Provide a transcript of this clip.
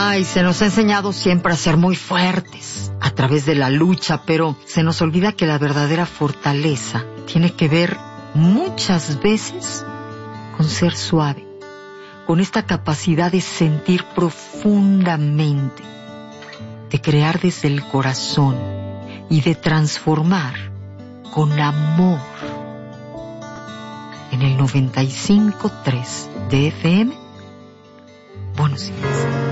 Ay, se nos ha enseñado siempre a ser muy fuertes a través de la lucha, pero se nos olvida que la verdadera fortaleza tiene que ver muchas veces con ser suave, con esta capacidad de sentir profundamente, de crear desde el corazón y de transformar con amor. En el 95.3 de FM, buenos días.